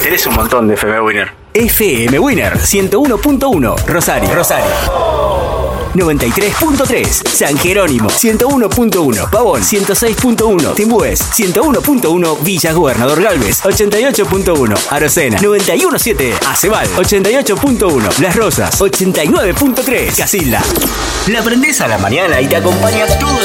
Tenés un montón de FM Winner. FM Winner 101.1 Rosario. 93.3 San Jerónimo, 101.1 Pavón, 106.1 Timbúes, 101.1 Villa Gobernador Galvez, 88.1 Arocena, 91.7 Aceval, 88.1 Las Rosas, 89.3 Casilda. La aprendés a la mañana y te acompaña todo